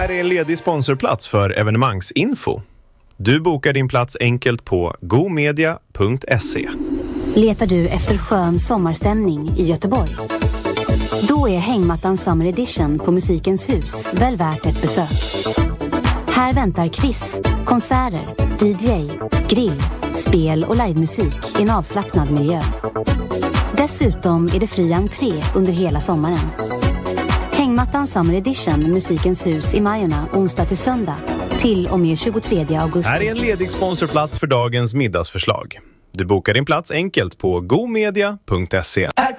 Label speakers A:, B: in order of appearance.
A: Här är en ledig sponsorplats för evenemangsinfo. Du bokar din plats enkelt på gomedia.se.
B: Letar du efter skön sommarstämning i Göteborg? Då är Hängmattan Summer Edition på Musikens hus väl värt ett besök. Här väntar quiz, konserter, DJ, grill, spel och livemusik i en avslappnad miljö. Dessutom är det fri entré under hela sommaren. Hängmattan Summer Edition, Musikens hus i Majorna, onsdag till söndag, till och med 23 augusti.
A: Här är en ledig sponsorplats för dagens middagsförslag. Du bokar din plats enkelt på gomedia.se.